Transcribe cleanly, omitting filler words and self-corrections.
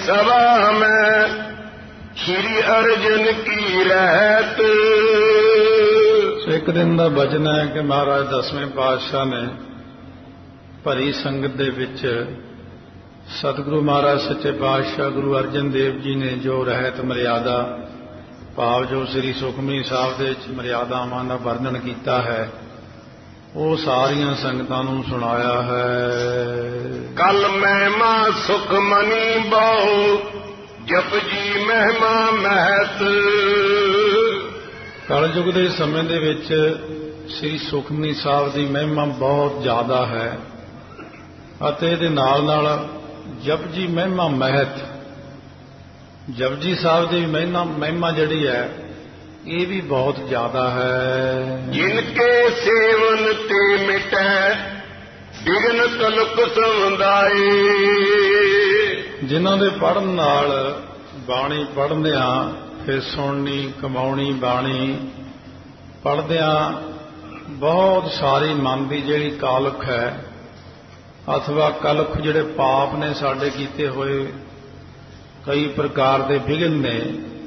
सभा में श्री अर्जन की रहत। एक दिन का बचन है कि महाराज 10वें पातशाह ने भरी संगत दे विच सतगुरु महाराज सच्चे पातशाह गुरु अर्जन देव जी ने जो रहत मर्यादा भाव जो श्री सुखमनी साहब दे मर्यादावां दा वर्णन कीता है वो सारियां संगतां नूं सुनाया है। कल महिमा सुखमनी बहु जप जी महिमा महत। कलयुग के समय दे विच श्री सुखमनी साहब की महिमा बहुत ज्यादा है अते इहदे नाल नाल जप जी महिमा महत जपजी साहब की महिमा जिहड़ी है ये भी बहुत ज्यादा है। जिनके सेवन ते मिटै विघ्न तलुक समुदाय। जिन्हां दे पढ़न नाल बाणी पढ़दियां फिर सुननी कमाउणी बाणी पढ़दियां बहुत सारी मन की जिहड़ी कालख है अथवा कलख जिहड़े पाप ने साडे कीते होए कई प्रकार के विघ्न ने